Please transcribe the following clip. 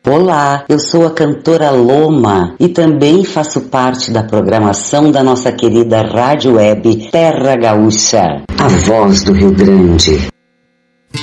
Olá, eu sou a cantora Loma e também faço parte da programação da nossa querida rádio web Terra Gaúcha, a voz do Rio Grande.